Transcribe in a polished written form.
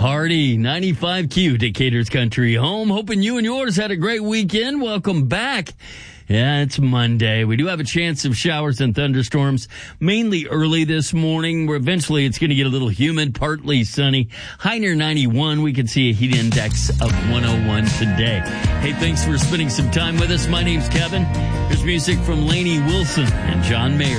Hardy, 95Q, Decatur's Country Home. Hoping you and yours had a great weekend. Welcome back. Yeah, it's Monday. We do have a chance of showers and thunderstorms, mainly early this morning, where eventually it's going to get a little humid, partly sunny. High near 91. We can see a heat index of 101 today. Hey, thanks for spending some time with us. My name's Kevin. Here's music from Lainey Wilson and John Mayer.